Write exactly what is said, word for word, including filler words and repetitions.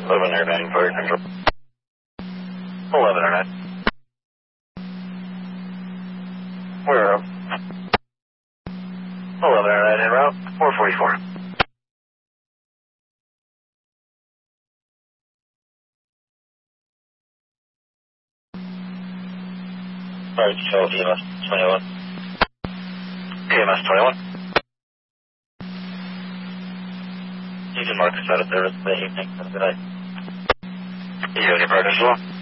eleven or nine fire control. eleven or nine. We're up. eleven or nine en route, four forty-four. Alright, show E M S twenty-one. E M S twenty-one. You can mark us out of service for the evening. Have a good night. You have any partners as well?